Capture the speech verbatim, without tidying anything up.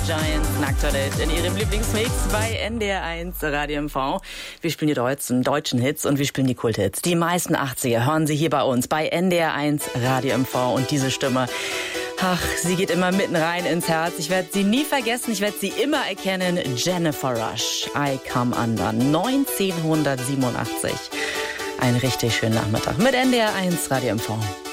Giants, Nackttoilette in ihrem Lieblingsmix bei N D R eins Radio M V. Wir spielen die deutschen, deutschen Hits und wir spielen die Kulthits. Die meisten achtziger hören Sie hier bei uns bei N D R eins Radio M V und diese Stimme, ach, sie geht immer mitten rein ins Herz. Ich werde sie nie vergessen, ich werde sie immer erkennen. Jennifer Rush, I Come Undone, neunzehnhundertsiebenundachtzig. Einen richtig schönen Nachmittag mit N D R eins Radio M V.